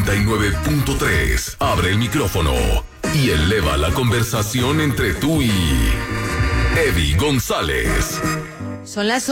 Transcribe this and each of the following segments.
99.3. Abre el micrófono y eleva la conversación entre tú y Eddie González. Son las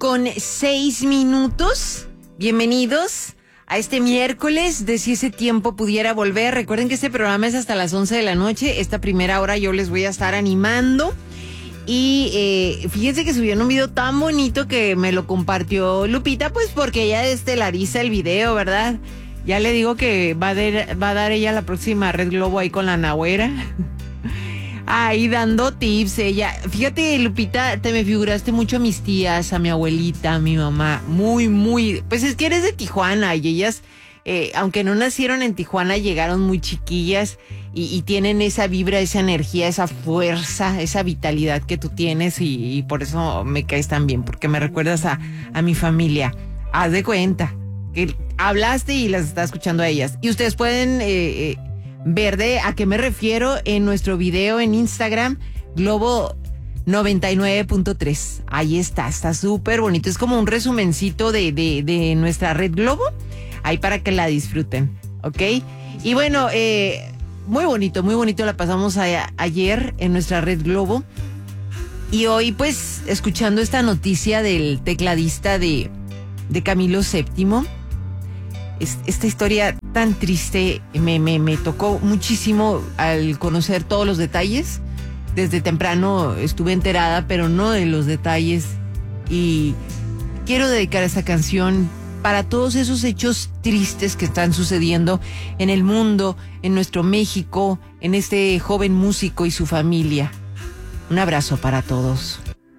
8:06. Bienvenidos a este miércoles de Si ese tiempo pudiera volver. Recuerden que este programa es hasta las 11 de la noche. Esta primera hora yo les voy a estar animando. Y fíjense que subieron un video tan bonito que me lo compartió Lupita, pues porque ella estelariza el video, ¿verdad? Ya le digo que va a dar ella la próxima Red Globo ahí con la Nagüera. Ahí dando tips ella. Fíjate, Lupita, te me figuraste mucho a mis tías, a mi abuelita, a mi mamá. Muy, pues es que eres de Tijuana y ellas, aunque no nacieron en Tijuana, llegaron muy chiquillas y tienen esa vibra, esa energía, esa fuerza, esa vitalidad que tú tienes y por eso me caes tan bien, porque me recuerdas a mi familia. Haz de cuenta que hablaste y las estás escuchando a ellas. Y ustedes pueden ver de a qué me refiero en nuestro video en Instagram, Globo 99.3. Ahí está súper bonito. Es como un resumencito de nuestra Red Globo, ahí para que la disfruten, ¿ok? Y bueno, muy bonito la pasamos ayer en nuestra Red Globo. Y hoy pues escuchando esta noticia del tecladista de Camilo VII. Esta historia tan triste me tocó muchísimo al conocer todos los detalles. Desde temprano estuve enterada, pero no de los detalles. Y quiero dedicar esta canción para todos esos hechos tristes que están sucediendo en el mundo, en nuestro México, en este joven músico y su familia. Un abrazo para todos.